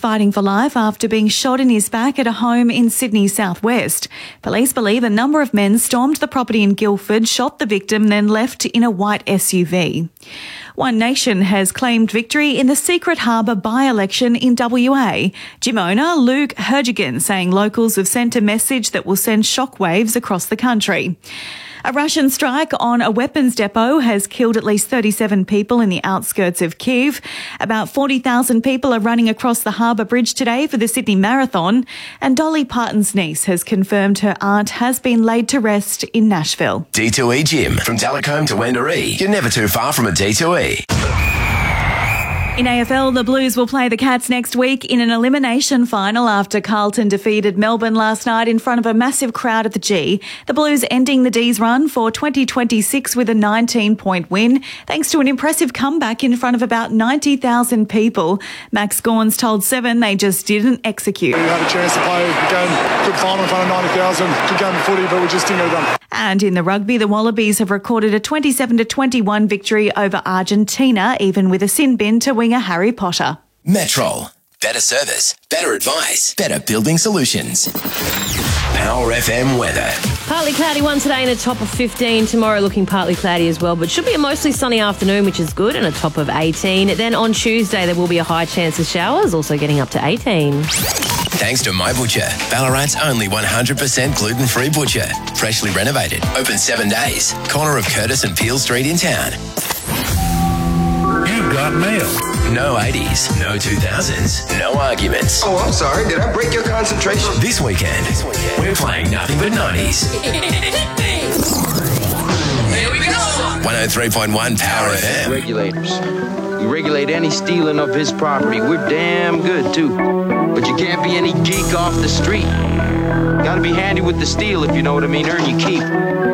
fighting for life after being shot in his back at a home in Sydney's southwest. Police believe a number of men stormed the property in Guildford, shot the victim, then left in a white SUV. One Nation has claimed victory in the Secret Harbour by-election in WA. Gym owner Luke Herjigan saying locals have sent a message that will send shockwaves across the country. A Russian strike on a weapons depot has killed at least 37 people in the outskirts of Kyiv. About 40,000 people are running across the Harbour Bridge today for the Sydney Marathon. And Dolly Parton's niece has confirmed her aunt has been laid to rest in Nashville. D2E Gym. From Talcombe to Wendouree. You're never too far from a D2E. In AFL, the Blues will play the Cats next week in an elimination final after Carlton defeated Melbourne last night in front of a massive crowd at the G. The Blues ending the D's run for 2026 with a 19-point win, thanks to an impressive comeback in front of about 90,000 people. Max Gawn's told Seven they just didn't execute. We had a chance to play a game, good final in front of 90,000, good game of footy, but we just didn't get it done. And in the rugby, the Wallabies have recorded a 27-21 victory over Argentina, even with a sin bin to winger Harry Potter. Metrol. Better service, better advice, better building solutions. Power FM weather. Partly cloudy one today and a top of 15. Tomorrow looking partly cloudy as well, but should be a mostly sunny afternoon, which is good, and a top of 18. Then on Tuesday, there will be a high chance of showers, also getting up to 18. Thanks to My Butcher, Ballarat's only 100% gluten-free butcher. Freshly renovated, open 7 days. Corner of Curtis and Peel Street in town. You've got mail. No 80s, no 2000s, no arguments. Oh, I'm sorry. Did I break your concentration? This weekend, we're playing nothing but 90s. Here we go. 103.1 Power FM. Regulators. We regulate any stealing of his property. We're damn good, too. But you can't be any geek off the street. Gotta be handy with the steel, if you know what I mean. Earn your keep.